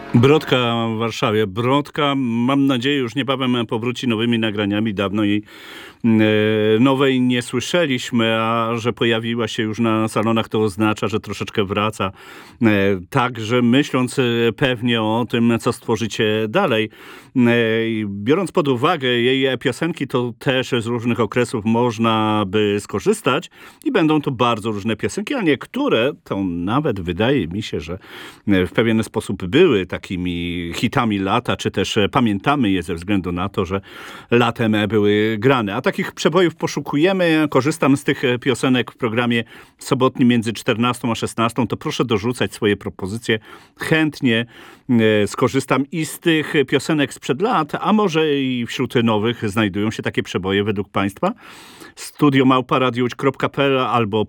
Brodka w Warszawie. Brodka, mam nadzieję, już niebawem powróci nowymi nagraniami. Dawno jej nowej nie słyszeliśmy, a że pojawiła się już na salonach, to oznacza, że troszeczkę wraca. Także myśląc pewnie o tym, co stworzycie dalej. Biorąc pod uwagę jej piosenki, to też z różnych okresów można by skorzystać i będą to bardzo różne piosenki, a niektóre to nawet wydaje mi się, że w pewien sposób były takimi hitami lata, czy też pamiętamy je ze względu na to, że latem były grane. A takich przebojów poszukujemy. Korzystam z tych piosenek w programie sobotnim między 14 a 16. To proszę dorzucać swoje propozycje. Chętnie skorzystam i z tych piosenek sprzed lat, a może i wśród nowych znajdują się takie przeboje według Państwa. studio@radiowodź.pl albo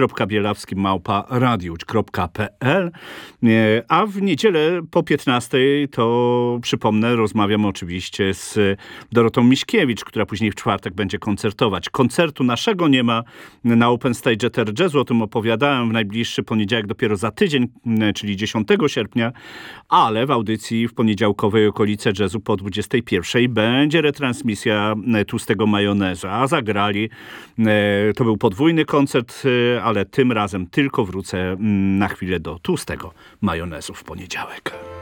p.bielawski@radiowodź.pl. A w niedzielę po 15 to przypomnę, rozmawiam oczywiście z Dorotą Miśkiewicz, która później w czwartek będzie koncertować. Koncertu naszego nie ma na Open Stage Ether Jazzu, o tym opowiadałem w najbliższy poniedziałek dopiero za tydzień, czyli 10 sierpnia, ale w audycji w poniedziałkowej okolice jazzu po 21 będzie retransmisja Tłustego Majoneza, a zagrali, to był podwójny koncert, ale tym razem tylko wrócę na chwilę do Tłustego Majonezu w poniedziałek.